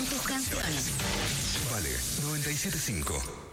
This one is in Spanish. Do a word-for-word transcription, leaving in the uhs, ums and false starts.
con tus canciones. Vale, noventa y siete punto cinco.